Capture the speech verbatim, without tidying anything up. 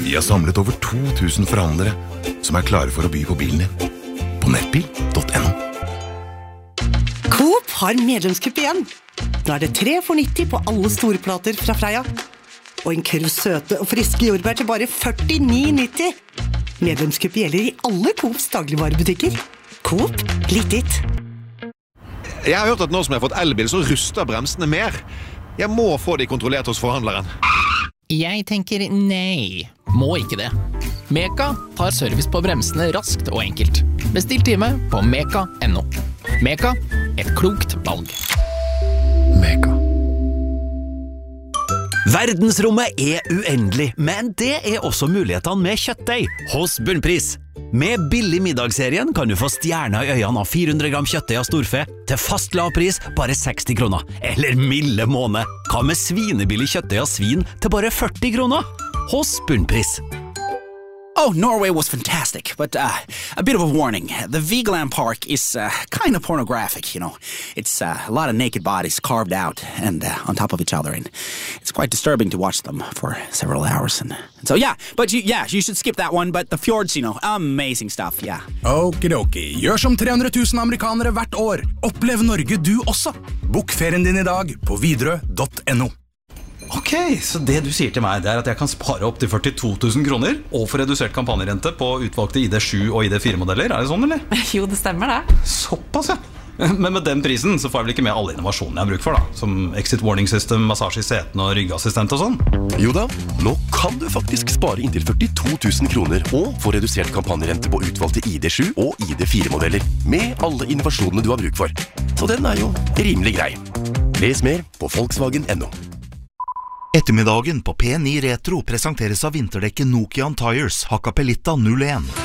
Vi har samlet over to tusen forhandlere som er klare for å by på bilen din. På nettbil punktum no. Coop har medlemskupp igjen. Nå er det tre for nitti på alle storplater fra Freia. Og en krus søte og friske jordbær til bare førtini nitti. Medlemskupp gjelder i alle Coops dagligvarebutikker. Coop, litt ditt. Jeg har hørt at nå som jeg har fått elbil, så ruster bremsene mer. Jeg må få de kontrollert hos forhandleren. Jeg tenker nei. Må ikke det. Meka tar service på bremsene raskt og enkelt. Bestill time på meka punktum no. Meka, et klokt valg. Mega. Verdensrommet er uendelig, men det er også mulighetene med kjøttdeig hos Bunnpris. Med billig middagsserien kan du få stjerner i øynene av fire hundre gram kjøttdeig av storfe til fast lavpris bare seksti kroner. Eller milde måned. Hva med svinebillig kjøttdeig av svin til bare førti kroner? Hos Bunnpris. Oh, Norway was fantastic, but uh, a bit of a warning. The Vigeland Park is uh, kind of pornographic, you know. It's uh, a lot of naked bodies carved out and uh, on top of each other, and it's quite disturbing to watch them for several hours. And, and so, yeah, but you, yeah, you should skip that one, but the fjords, you know, amazing stuff, yeah. Okidoki, gjør som tre hundre tusen amerikanere hvert år. Opplev Norge du også. Bok ferien din i dag på Widerøe punktum no. Ok, så det du sier til meg det er at jeg kan spare opp til førtito tusen kroner og få redusert kampanjerente på utvalgte I D sju og I D fire modeller, er det sånn eller? Jo, det stemmer det. Såpass ja. Men med den prisen så får jeg vel ikke med alle innovasjonene jeg har bruk for da, som exit warning system, massasje I seten og ryggassistent og sånn? Jo da, nå kan du faktisk spare inntil førtito tusen kroner og få redusert kampanjerente på utvalgte I D sju og I D fire modeller med alle innovasjonene du har bruk for. Så den er jo rimelig grei. Les mer på Volkswagen punktum no. Ettermiddagen på P ni Retro presenteres av vinterdekket Nokian Tires Hakkapeliitta null en.